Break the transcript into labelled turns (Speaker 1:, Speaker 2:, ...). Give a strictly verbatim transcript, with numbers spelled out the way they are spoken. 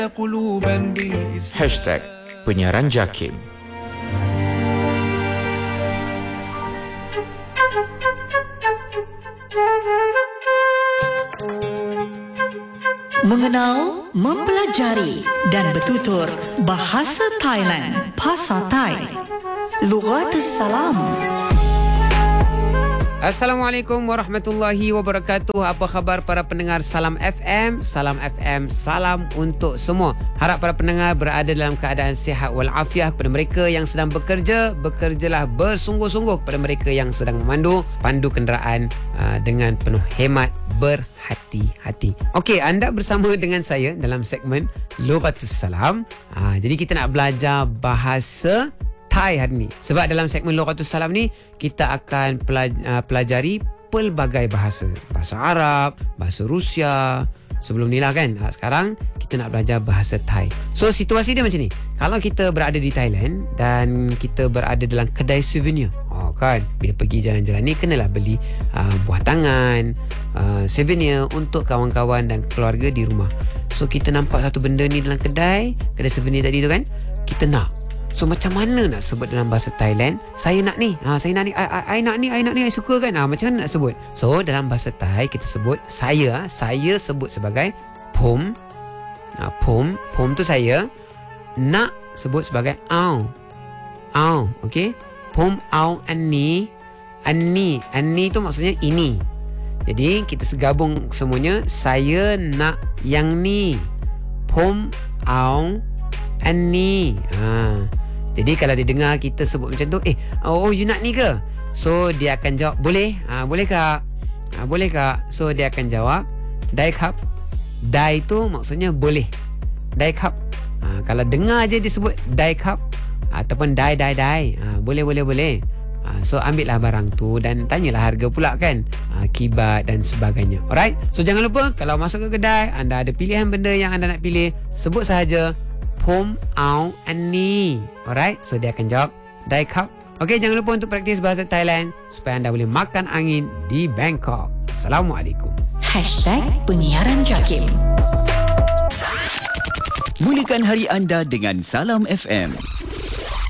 Speaker 1: Hashtag Penyiaran Jakim.
Speaker 2: Mengenal, mempelajari dan bertutur bahasa Thailand, Pasar Thai. Lughatus Salam.
Speaker 3: Assalamualaikum warahmatullahi wabarakatuh. Apa khabar para pendengar Salam F M? Salam F M, salam untuk semua. Harap para pendengar berada dalam keadaan sihat walafiat. Kepada mereka yang sedang bekerja, bekerjalah bersungguh-sungguh. Kepada mereka yang sedang memandu, pandu kenderaan uh, dengan penuh hemat, berhati-hati. Okey, anda bersama dengan saya dalam segmen Lughatus Salam. Uh, jadi kita nak belajar bahasa Thai hari ni. Sebab dalam segmen Lughatus Salam ni kita akan pelaj- uh, pelajari pelbagai bahasa. Bahasa Arab, bahasa Rusia. Sebelum ni lah kan. Uh, sekarang kita nak belajar bahasa Thai. So situasi dia macam ni. Kalau kita berada di Thailand dan kita berada dalam kedai souvenir. Oh kan, bila pergi jalan-jalan ni kenalah beli uh, buah tangan, uh, souvenir untuk kawan-kawan dan keluarga di rumah. So kita nampak satu benda ni dalam kedai, kedai souvenir tadi tu kan. Kita nak. So macam mana nak sebut dalam bahasa Thailand? Saya nak ni. Ha, saya nak ni. I, I, I nak ni. I nak ni. I suka kan? Ha, macam mana nak sebut? So dalam bahasa Thai kita sebut saya. Saya sebut sebagai Pum. Ha, Pum. Pum tu saya. Nak sebut sebagai Au. Au. Okay. Pum au Ani. Ani. Ani tu maksudnya ini. Jadi kita segabung semuanya. Saya nak yang ni. Pum au Ani. Ha. Jadi kalau dia dengar kita sebut macam tu, eh, oh, you nak ni ke? So dia akan jawab, boleh? Ha, boleh kak? Ha, boleh kak? So dia akan jawab, Dai kap. Dai tu maksudnya boleh. Dai kap. Ha, kalau dengar je dia sebut Dai kap ataupun Dai Dai Dai. Ha, boleh boleh boleh. Ha, so ambillah barang tu dan tanyalah harga pula kan. Ha, kibat dan sebagainya. Alright? So jangan lupa kalau masuk ke kedai, anda ada pilihan benda yang anda nak pilih, sebut sahaja Pom au Ani. Alright, so dia akan jawab Dai kap. Okey, jangan lupa untuk praktis bahasa Thailand supaya anda boleh makan angin di Bangkok. Assalamualaikum.
Speaker 2: Hashtag Penyiaran Jakim.
Speaker 4: Mulakan hari anda dengan Salam F M.